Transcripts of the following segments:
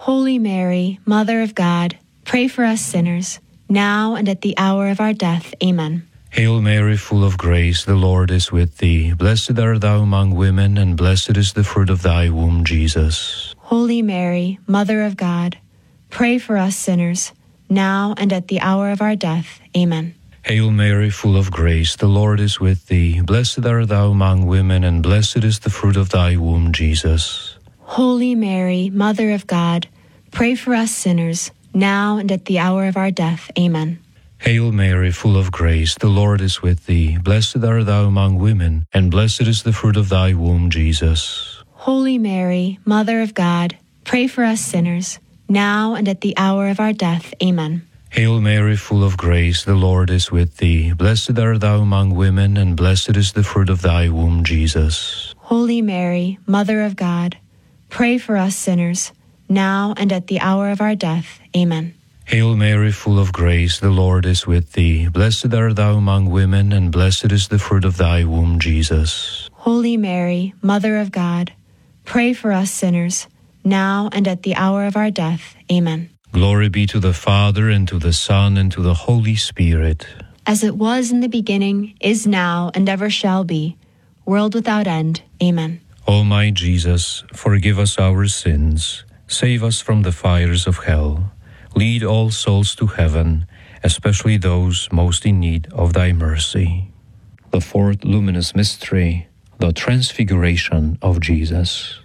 Holy Mary, Mother of God, pray for us sinners, now and at the hour of our death. Amen. Hail Mary, full of grace, the Lord is with thee. Blessed art thou among women, and blessed is the fruit of thy womb, Jesus. Holy Mary, Mother of God, pray for us sinners, now and at the hour of our death. Amen. Hail Mary, full of grace, the Lord is with thee. Blessed art thou among women, and blessed is the fruit of thy womb, Jesus. Holy Mary, Mother of God, pray for us sinners, now and at the hour of our death. Amen. Hail Mary, full of grace, the Lord is with thee. Blessed art thou among women, and blessed is the fruit of thy womb, Jesus. Holy Mary, Mother of God, pray for us sinners, now and at the hour of our death. Amen. Hail Mary, full of grace, the Lord is with thee. Blessed art thou among women, and blessed is the fruit of thy womb, Jesus. Holy Mary, Mother of God, pray for us sinners, now and at the hour of our death. Amen. Hail Mary, full of grace, the Lord is with thee. Blessed art thou among women, and blessed is the fruit of thy womb, Jesus. Holy Mary, Mother of God, pray for us sinners, now and at the hour of our death. Amen. Glory be to the Father, and to the Son, and to the Holy Spirit. As it was in the beginning, is now, and ever shall be, world without end. Amen. O my Jesus, forgive us our sins, save us from the fires of hell, lead all souls to heaven, especially those most in need of thy mercy. The fourth luminous mystery, the Transfiguration of Jesus.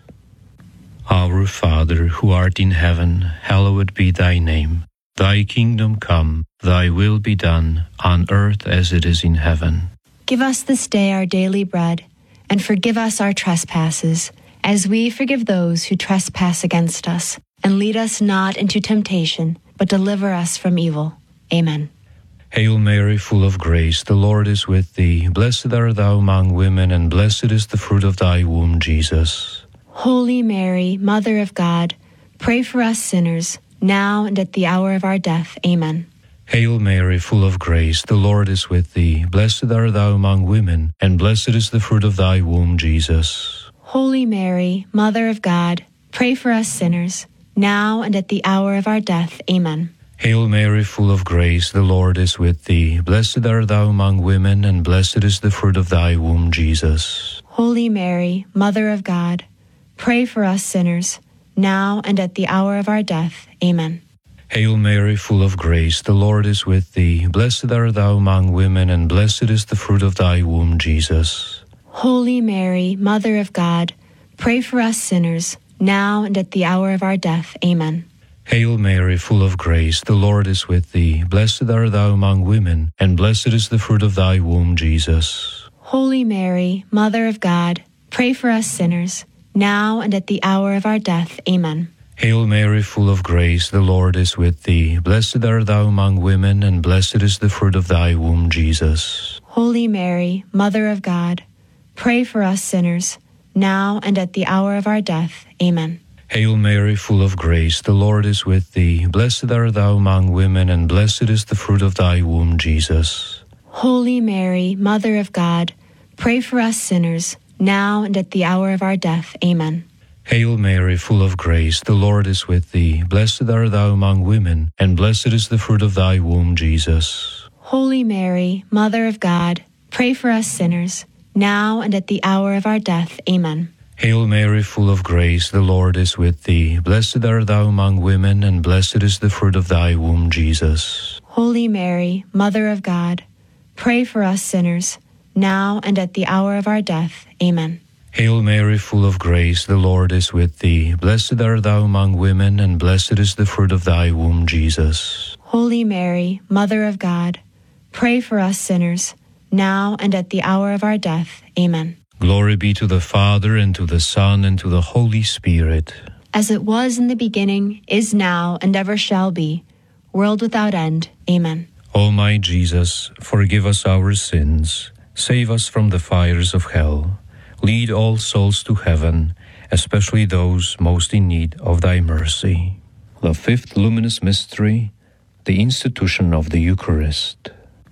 Our Father, who art in heaven, hallowed be thy name. Thy kingdom come, thy will be done, on earth as it is in heaven. Give us this day our daily bread, and forgive us our trespasses, as we forgive those who trespass against us. And lead us not into temptation, but deliver us from evil. Amen. Hail Mary, full of grace, the Lord is with thee. Blessed art thou among women, and blessed is the fruit of thy womb, Jesus. Holy Mary, Mother of God, pray for us sinners, now and at the hour of our death. Amen. Hail Mary, full of grace, the Lord is with thee. Blessed art thou among women, and blessed is the fruit of thy womb, Jesus. Holy Mary, Mother of God, pray for us sinners, now and at the hour of our death. Amen. Hail Mary, full of grace, the Lord is with thee. Blessed art thou among women, and blessed is the fruit of thy womb, Jesus. Holy Mary, Mother of God, pray for us sinners, now and at the hour of our death. Amen. Hail Mary, full of grace, the Lord is with thee. Blessed art thou among women, and blessed is the fruit of thy womb, Jesus. Holy Mary, Mother of God, pray for us sinners, now and at the hour of our death. Amen. Hail Mary, full of grace, the Lord is with thee. Blessed art thou among women, and blessed is the fruit of thy womb, Jesus. Holy Mary, Mother of God, pray for us sinners, now and at the hour of our death. Amen. Hail Mary, full of grace, the Lord is with thee. Blessed art thou among women, and blessed is the fruit of thy womb, Jesus. Holy Mary, Mother of God, pray for us sinners, now and at the hour of our death. Amen. Hail Mary, full of grace, the Lord is with thee. Blessed art thou among women, and blessed is the fruit of thy womb, Jesus. Holy Mary, Mother of God, pray for us sinners, now and at the hour of our death. Amen. Hail Mary, full of grace, the Lord is with thee. Blessed art thou among women, and blessed is the fruit of thy womb, Jesus. Holy Mary, Mother of God, pray for us sinners, now and at the hour of our death. Amen. Hail Mary, full of grace, the Lord is with thee. Blessed art thou among women, and blessed is the fruit of thy womb, Jesus. Holy Mary, Mother of God, pray for us sinners, now and at the hour of our death. Amen. Hail Mary, full of grace, the Lord is with thee. Blessed art thou among women, and blessed is the fruit of thy womb, Jesus. Holy Mary, Mother of God, pray for us sinners, now and at the hour of our death. Amen. Glory be to the Father, and to the Son, and to the Holy Spirit. As it was in the beginning, is now, and ever shall be, world without end. Amen. O my Jesus, forgive us our sins, save us from the fires of hell, lead all souls to heaven, especially those most in need of thy mercy. The fifth luminous mystery, the institution of the Eucharist.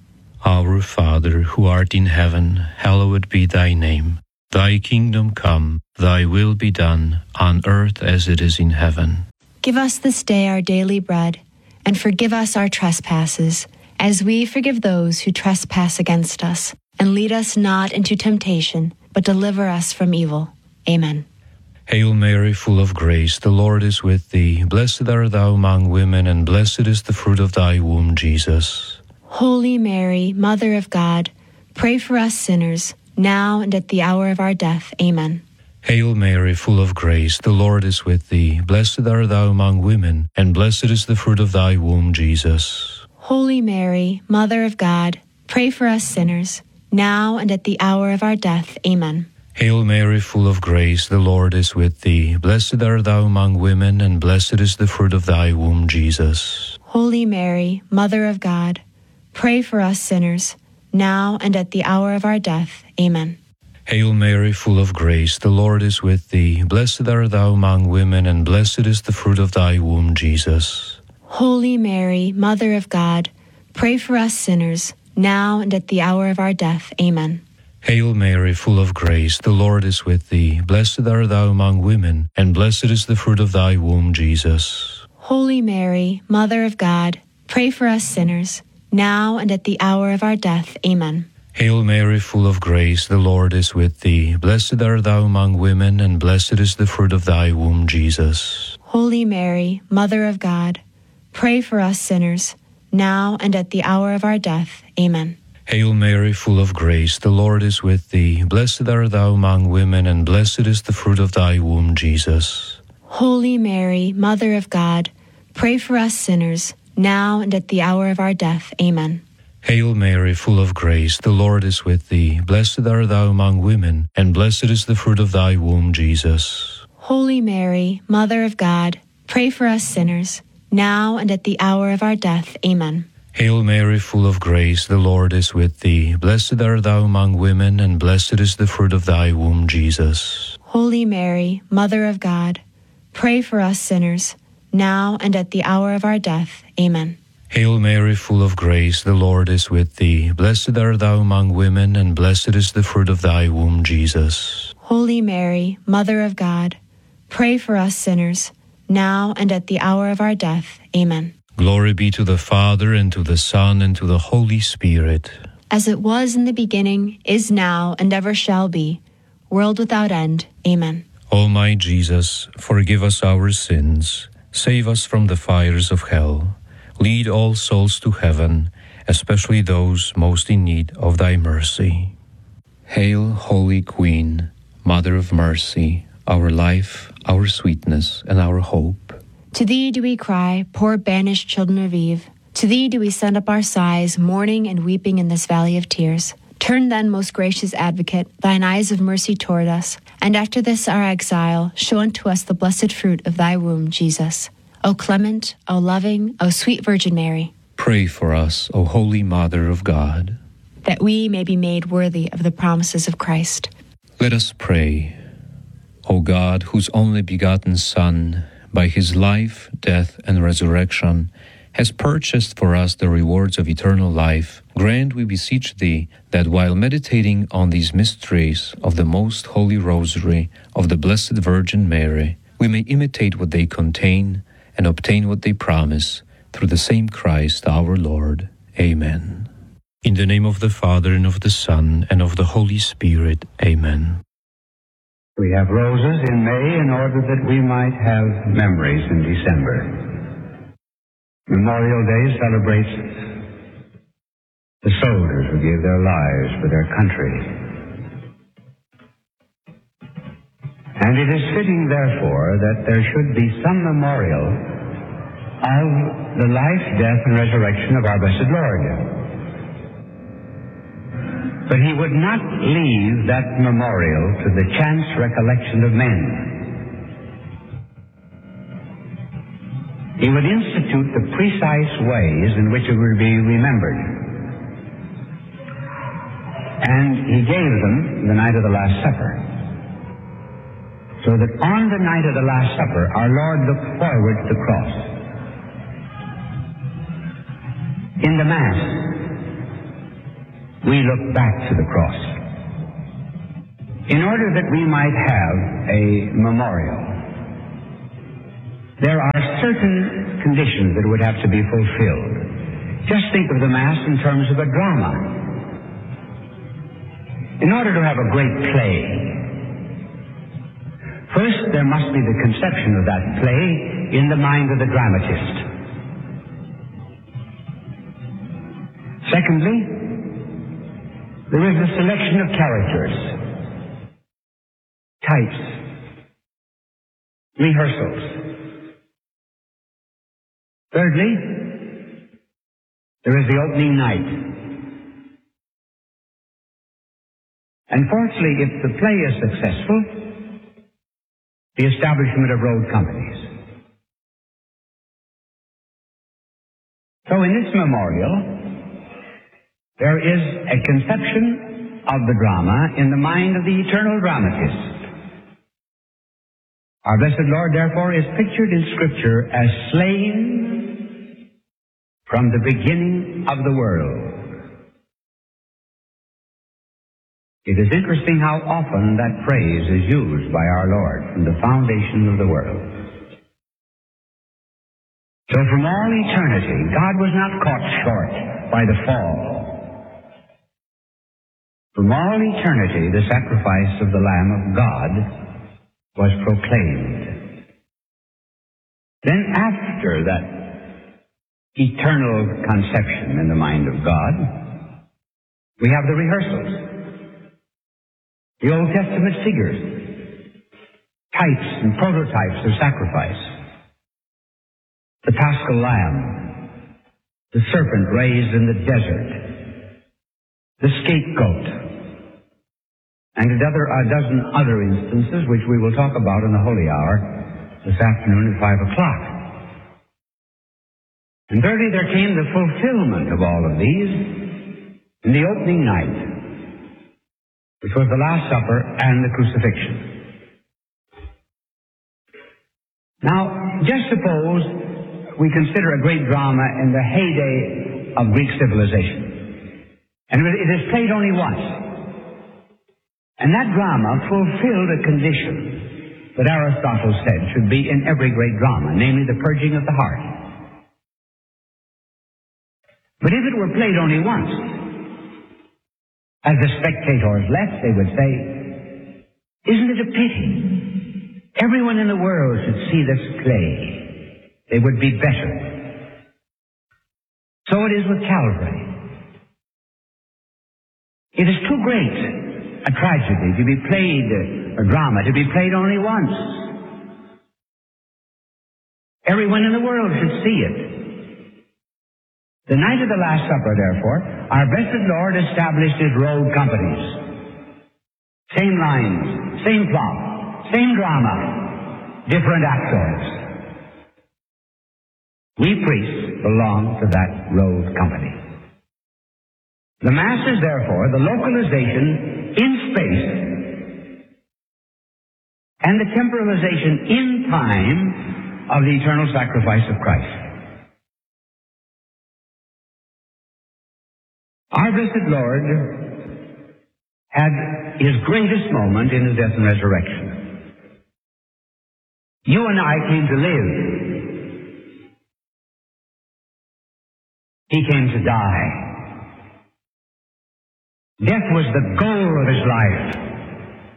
Our Father, who art in heaven, hallowed be thy name. Thy kingdom come, thy will be done, on earth as it is in heaven. Give us this day our daily bread, and forgive us our trespasses, as we forgive those who trespass against us. And lead us not into temptation, but deliver us from evil. Amen. Hail Mary, full of grace, the Lord is with thee. Blessed art thou among women, and blessed is the fruit of thy womb, Jesus. Holy Mary, Mother of God, pray for us sinners, now and at the hour of our death. Amen. Hail Mary, full of grace, the Lord is with thee. Blessed art thou among women, and blessed is the fruit of thy womb, Jesus. Holy Mary, Mother of God, pray for us sinners, now and at the hour of our death. Amen. Hail Mary, full of grace, the Lord is with thee. Blessed art thou among women, and blessed is the fruit of thy womb, Jesus. Holy Mary, Mother of God, pray for us sinners, now and at the hour of our death. Amen. Hail Mary, full of grace, the Lord is with thee. Blessed art thou among women, and blessed is the fruit of thy womb, Jesus. Holy Mary, Mother of God, pray for us sinners, now and at the hour of our death. Amen. Hail Mary, full of grace, the Lord is with thee. Blessed art thou among women, and blessed is the fruit of thy womb, Jesus. Holy Mary, Mother of God, pray for us sinners, now and at the hour of our death. Amen. Hail Mary, full of grace, the Lord is with thee. Blessed art thou among women, and blessed is the fruit of thy womb, Jesus. Holy Mary, Mother of God, pray for us sinners, now and at the hour of our death. Amen. Hail Mary, full of grace, the Lord is with thee. Blessed art thou among women, and blessed is the fruit of thy womb, Jesus. Holy Mary, Mother of God, pray for us sinners, now and at the hour of our death. Amen. Hail Mary, full of grace, the Lord is with thee. Blessed art thou among women, and blessed is the fruit of thy womb, Jesus. Holy Mary, Mother of God, pray for us sinners, now and at the hour of our death. Amen. Hail Mary, full of grace, the Lord is with thee. Blessed art thou among women, and blessed is the fruit of thy womb, Jesus. Holy Mary, Mother of God, pray for us sinners, now and at the hour of our death. Amen. Hail Mary, full of grace, the Lord is with thee. Blessed art thou among women, and blessed is the fruit of thy womb, Jesus. Holy Mary, Mother of God, pray for us sinners, now and at the hour of our death. Amen. Glory be to the Father, and to the Son, and to the Holy Spirit. As it was in the beginning, is now, and ever shall be, world without end. Amen. O my Jesus, forgive us our sins, save us from the fires of hell, lead all souls to heaven, especially those most in need of thy mercy. Hail, Holy Queen, Mother of Mercy, our life, our sweetness, and our hope. To thee do we cry, poor banished children of Eve. To thee do we send up our sighs, mourning and weeping in this valley of tears. Turn then, most gracious Advocate, thine eyes of mercy toward us, and after this our exile, show unto us the blessed fruit of thy womb, Jesus. O clement, O loving, O sweet Virgin Mary, pray for us, O Holy Mother of God, that we may be made worthy of the promises of Christ. Let us pray. O God, whose only begotten Son, by his life, death, and resurrection, has purchased for us the rewards of eternal life, grant, we beseech thee, that while meditating on these mysteries of the most holy Rosary of the Blessed Virgin Mary, we may imitate what they contain and obtain what they promise, through the same Christ our Lord. Amen. In the name of the Father, and of the Son, and of the Holy Spirit. Amen. We have roses in May in order that we might have memories in December. Memorial Day celebrates the soldiers who gave their lives for their country. And it is fitting, therefore, that there should be some memorial of the life, death, and resurrection of our blessed Lord. But he would not leave that memorial to the chance recollection of men. He would institute the precise ways in which it would be remembered. And he gave them the night of the Last Supper. So that on the night of the Last Supper, our Lord looked forward to the cross. In the Mass, we look back to the cross. In order that we might have a memorial, there are certain conditions that would have to be fulfilled. Just think of the Mass in terms of a drama. In order to have a great play, first there must be the conception of that play in the mind of the dramatist. Secondly, there is a selection of characters, types, rehearsals. Thirdly, there is the opening night. And fourthly, if the play is successful, the establishment of road companies. So in this memorial, there is a conception of the drama in the mind of the eternal dramatist. Our blessed Lord, therefore, is pictured in Scripture as slain from the beginning of the world. It is interesting how often that phrase is used by our Lord, from the foundation of the world. So from all eternity, God was not caught short by the fall. From all eternity, the sacrifice of the Lamb of God was proclaimed. Then after that eternal conception in the mind of God, we have the rehearsals. The Old Testament figures, types and prototypes of sacrifice. The Paschal Lamb, the serpent raised in the desert, the scapegoat, and a dozen other instances which we will talk about in the Holy Hour this afternoon at 5 o'clock. And thirdly, there came the fulfillment of all of these in the opening night, which was the Last Supper and the crucifixion. Now, just suppose we consider a great drama in the heyday of Greek civilization. And it is played only once. And that drama fulfilled a condition that Aristotle said should be in every great drama, namely the purging of the heart. But if it were played only once, as the spectators left, they would say, "Isn't it a pity? Everyone in the world should see this play. They would be better." So it is with Calvary. It is too great a tragedy to be played, a drama, to be played only once. Everyone in the world should see it. The night of the Last Supper, therefore, our blessed Lord established his road companies. Same lines, same plot, same drama, different actors. We priests belong to that road company. The Mass is therefore the localization in space and the temporalization in time of the eternal sacrifice of Christ. Our blessed Lord had his greatest moment in his death and resurrection. You and I came to live. He came to die. Death was the goal of his life.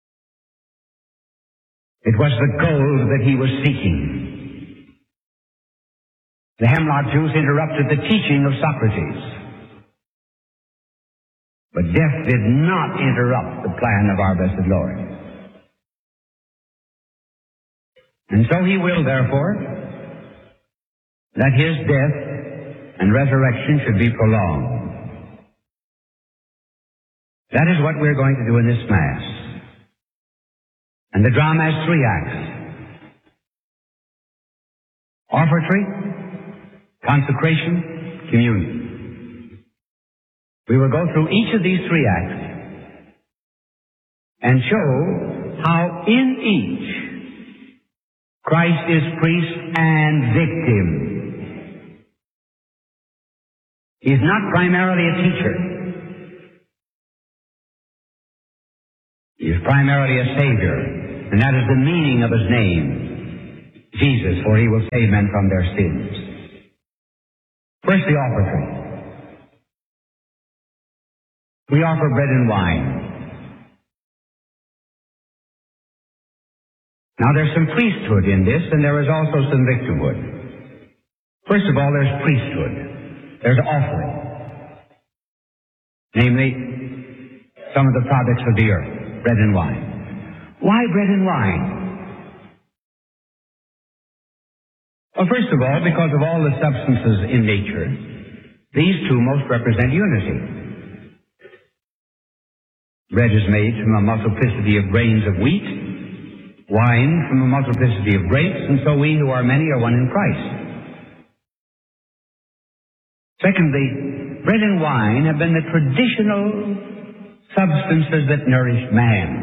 It was the goal that he was seeking. The Hemlock Jews interrupted the teaching of Socrates. But death did not interrupt the plan of our blessed Lord. And so he will, therefore, that his death and resurrection should be prolonged. That is what we're going to do in this Mass. And the drama has 3 acts. Offertory, consecration, communion. We will go through each of these 3 acts and show how in each Christ is priest and victim. He is not primarily a teacher. He is primarily a Savior, and that is the meaning of his name. Jesus, for he will save men from their sins. First, the offertory. We offer bread and wine. Now, there's some priesthood in this, and there is also some victimhood. First of all, there's priesthood. There's offering. Namely, some of the products of the earth, bread and wine. Why bread and wine? Well, first of all, because of all the substances in nature, these two most represent unity. Bread is made from a multiplicity of grains of wheat, wine from a multiplicity of grapes, and so we who are many are one in Christ. Secondly, bread and wine have been the traditional substances that nourished man.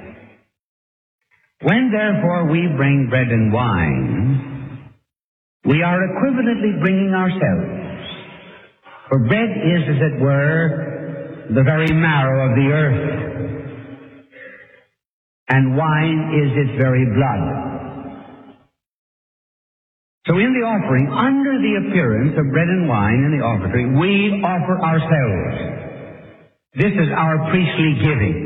When, therefore, we bring bread and wine, we are equivalently bringing ourselves. For bread is, as it were, the very marrow of the earth, and wine is its very blood. So in the offering, under the appearance of bread and wine in the offertory, we offer ourselves. This is our priestly giving.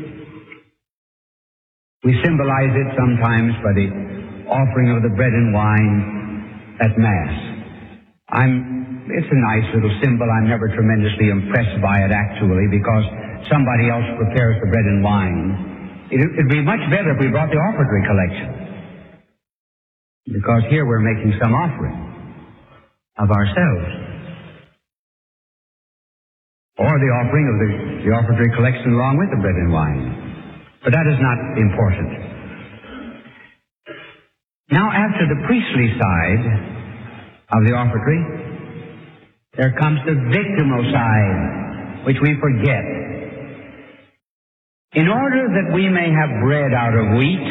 We symbolize it sometimes by the offering of the bread and wine at Mass. It's a nice little symbol. I'm never tremendously impressed by it, actually, because somebody else prepares the bread and wine. It'd be much better if we brought the offertory collection, because here we're making some offering of ourselves, or the offering of the offertory collection along with the bread and wine. But that is not important. Now, after the priestly side of the offertory, there comes the victimal side, which we forget. In order that we may have bread out of wheat,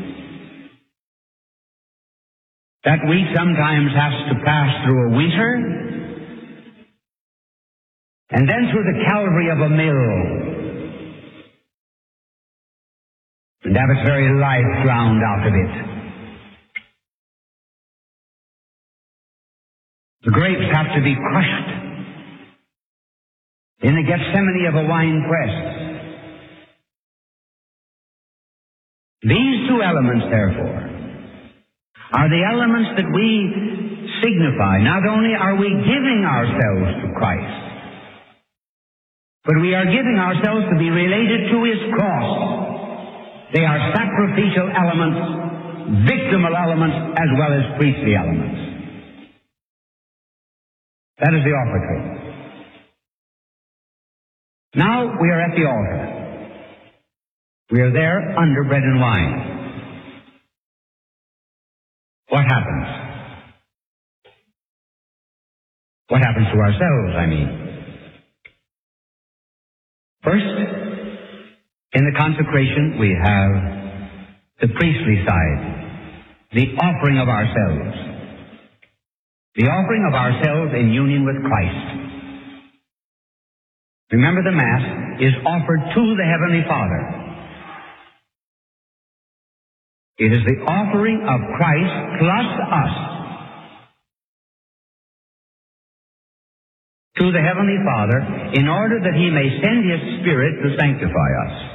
that wheat sometimes has to pass through a winter, and then through the calvary of a mill, and have its very life ground out of it. The grapes have to be crushed in the Gethsemane of a wine press. These two elements, therefore, are the elements that we signify. Not only are we giving ourselves to Christ, but we are giving ourselves to be related to His cross. They are sacrificial elements, victimal elements, as well as priestly elements. That is the offertory. Now we are at the altar. We are there under bread and wine. What happens? What happens to ourselves, I mean? First, in the consecration, we have the priestly side, the offering of ourselves. The offering of ourselves in union with Christ. Remember, the Mass is offered to the Heavenly Father. It is the offering of Christ plus us to the Heavenly Father in order that He may send His Spirit to sanctify us.